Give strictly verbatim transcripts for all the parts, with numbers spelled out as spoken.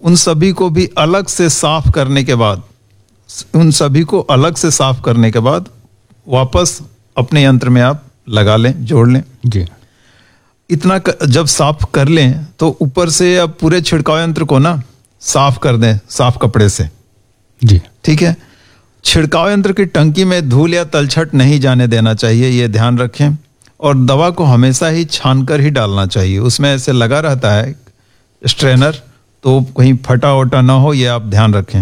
उन सभी को भी अलग से साफ करने के बाद उन सभी को अलग से साफ करने के बाद वापस अपने यंत्र में आप लगा लें, जोड़ लें जी। इतना जब साफ कर लें तो ऊपर से अब पूरे छिड़काव यंत्र को ना साफ कर दें साफ कपड़े से जी। ठीक है। छिड़काव यंत्र की टंकी में धूल या तलछट नहीं जाने देना चाहिए, ये ध्यान रखें। और दवा को हमेशा ही छानकर ही डालना चाहिए, उसमें ऐसे लगा रहता है स्ट्रेनर, तो कहीं फटा वटा ना हो, ये आप ध्यान रखें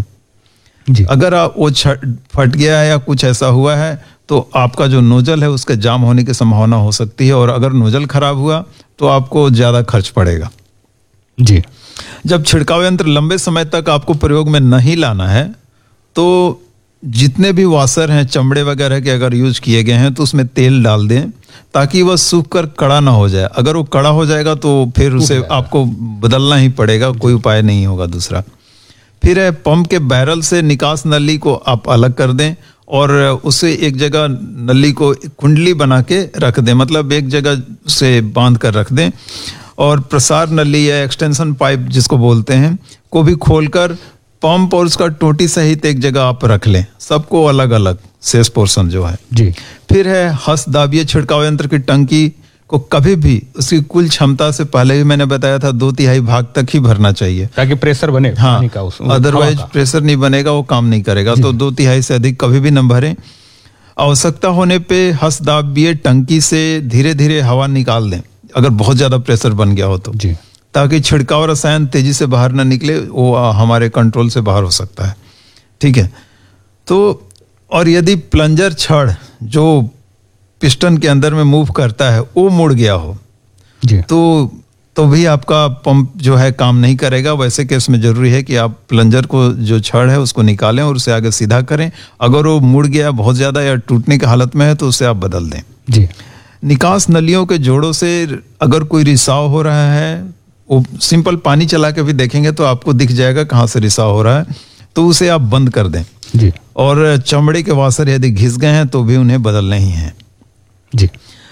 जी। अगर आप वो फट गया है या कुछ ऐसा हुआ है तो आपका जो नोजल है उसके जाम होने की संभावना हो सकती है, और अगर नोजल खराब हुआ तो आपको ज्यादा खर्च पड़ेगा जी। जब छिड़काव यंत्र लंबे समय तक आपको प्रयोग में नहीं लाना है तो जितने भी वाशर हैं चमड़े वगैरह के अगर यूज किए गए हैं तो उसमें तेल डाल दें ताकि वह सूख कर कड़ा ना हो जाए। अगर वो कड़ा हो जाएगा तो फिर उसे आपको बदलना ही पड़ेगा, कोई उपाय नहीं होगा दूसरा। फिर है पंप के बैरल से निकास नली को आप अलग कर दें और उसे एक जगह नली को कुंडली बना के रख दें, मतलब एक जगह से बांध कर रख दें। और प्रसार नली या एक्सटेंशन पाइप जिसको बोलते हैं को भी खोलकर पंप और उसका टोटी सहित एक जगह आप रख लें, सबको अलग अलग शेष पोर्शन जो है जी। फिर है हस्तदाबीय छिड़काव यंत्र की टंकी को कभी भी उसकी कुल क्षमता से पहले ही मैंने बताया था दो तिहाई भाग तक ही भरना चाहिए ताकि प्रेशर बने। हाँ, अदरवाइज का। प्रेशर नहीं बनेगा, वो काम नहीं करेगा। तो दो तिहाई से अधिक कभी भी न भरें। आवश्यकता होने पे हस्तदाबीय टंकी से धीरे धीरे हवा निकाल दें अगर बहुत ज्यादा प्रेशर बन गया हो तो जी। ताकि छिड़काव रसायन तेजी से बाहर ना निकले, वो हमारे कंट्रोल से बाहर हो सकता है। ठीक है। तो और यदि प्लंजर छड़ जो पिस्टन के अंदर में मूव करता है वो मुड़ गया हो जी। तो तो भी आपका पंप जो है काम नहीं करेगा। वैसे केस में जरूरी है कि आप प्लंजर को जो छड़ है उसको निकालें और उसे आगे सीधा करें। अगर वो मुड़ गया बहुत ज्यादा या टूटने की हालत में है तो उसे आप बदल दें जी। निकास नलियों के जोड़ों से अगर कोई रिसाव हो रहा है, वो सिंपल पानी चला के भी देखेंगे तो आपको दिख जाएगा कहाँ से रिसाव हो रहा है, तो उसे आप बंद कर दें जी। और चमड़े के वाशर यदि घिस गए हैं तो भी उन्हें बदलने ही हैं जी।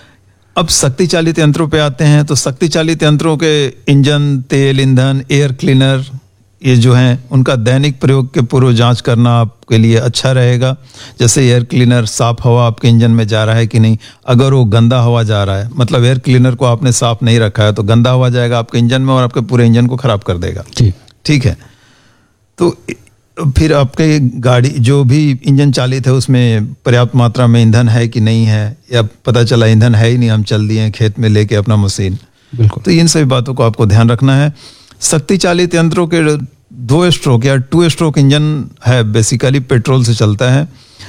अब शक्ति चालित यंत्रों पे आते हैं। तो शक्ति चालित यंत्रों के इंजन, तेल, ईंधन, एयर क्लीनर ये जो हैं उनका दैनिक प्रयोग के पूर्व जांच करना आपके लिए अच्छा रहेगा। जैसे एयर क्लीनर साफ हवा आपके इंजन में जा रहा है कि नहीं। अगर वो गंदा हवा जा रहा है, मतलब एयर क्लीनर को आपने साफ नहीं रखा है, तो गंदा हवा जाएगा आपके इंजन में और आपके पूरे इंजन को खराब कर देगा। जी। ठीक है। तो फिर आपके गाड़ी जो भी इंजन चालित है उसमें पर्याप्त मात्रा में ईंधन है कि नहीं है, या पता चला ईंधन है ही नहीं, हम चल दिए खेत में लेके अपना मशीन। बिल्कुल। तो इन सभी बातों को आपको ध्यान रखना है। शक्ति चालित यंत्रों के दो स्ट्रोक या टू स्ट्रोक इंजन है, बेसिकली पेट्रोल से चलता है,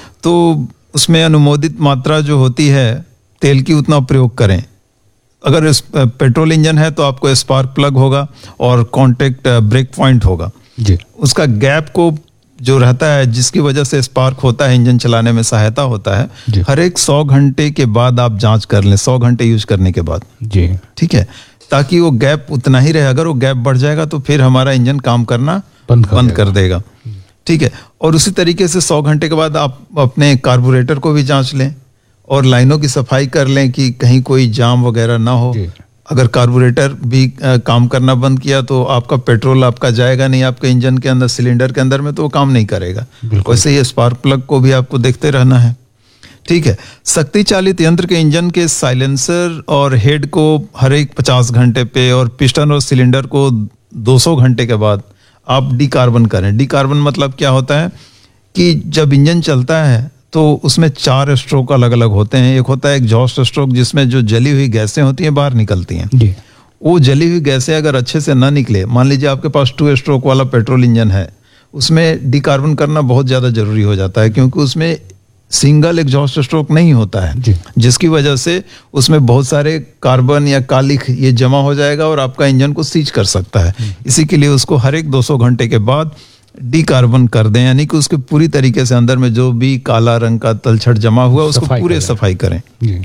तो उसमें अनुमोदित मात्रा जो होती है तेल की उतना प्रयोग करें। अगर पेट्रोल इंजन है तो आपको स्पार्क प्लग होगा और कॉन्टेक्ट ब्रेक पॉइंट होगा जी। उसका गैप को जो रहता है जिसकी वजह से स्पार्क होता है, इंजन चलाने में सहायता होता है, हर एक सौ घंटे के बाद आप जांच कर लें, सौ घंटे यूज करने के बाद जी। ठीक है, ताकि वो गैप उतना ही रहे। अगर वो गैप बढ़ जाएगा तो फिर हमारा इंजन काम करना बंद कर, बंद कर देगा। ठीक है। और उसी तरीके से सौ घंटे के बाद आप अपने कार्बोरेटर को भी जांच लें और लाइनों की सफाई कर लें कि कहीं कोई जाम वगैरह ना हो। अगर कार्बोरेटर भी आ, काम करना बंद किया तो आपका पेट्रोल आपका जाएगा नहीं आपके इंजन के अंदर, सिलेंडर के अंदर में, तो वो काम नहीं करेगा। वैसे ही स्पार्क प्लग को भी आपको देखते रहना है। ठीक है। शक्ति चालित यंत्र के इंजन के साइलेंसर और हेड को हर एक पचास घंटे पे और पिस्टन और सिलेंडर को दो सौ घंटे के बाद आप डीकार्बन करें। डीकार्बन मतलब क्या होता है कि जब इंजन चलता है तो उसमें चार स्ट्रोक अलग अलग होते हैं। एक होता है एग्जॉस्ट स्ट्रोक जिसमें जो जली हुई गैसें होती हैं बाहर निकलती हैं। जी। वो जली हुई गैसें अगर अच्छे से ना निकले, मान लीजिए आपके पास टू स्ट्रोक वाला पेट्रोल इंजन है, उसमें डीकार्बन करना बहुत ज्यादा जरूरी हो जाता है क्योंकि उसमें सिंगल एग्जॉस्ट स्ट्रोक नहीं होता है, जिसकी वजह से उसमें बहुत सारे कार्बन या कालिख ये जमा हो जाएगा और आपका इंजन को सीज कर सकता है। इसी के लिए उसको हर एक दो सौ घंटे के बाद डीकार्बन कर दें, यानी कि उसके पूरी तरीके से अंदर में जो भी काला रंग का तलछट जमा हुआ उसको पूरे सफाई करें।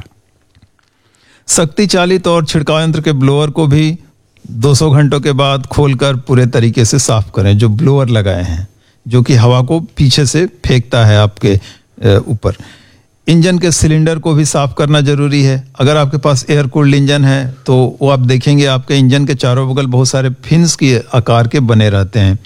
शक्ति चालित और छिड़काव यंत्र के ब्लोअर को भी दो सौ घंटों के बाद खोलकर पूरे तरीके से साफ करें। जो ब्लोअर लगाए हैं जो कि हवा को पीछे से फेंकता है आपके ऊपर। इंजन के सिलेंडर को भी साफ करना जरूरी है। अगर आपके पास एयर कूल्ड इंजन है तो वो आप देखेंगे आपके इंजन के चारों बगल बहुत सारे फिन्स के आकार के बने रहते हैं।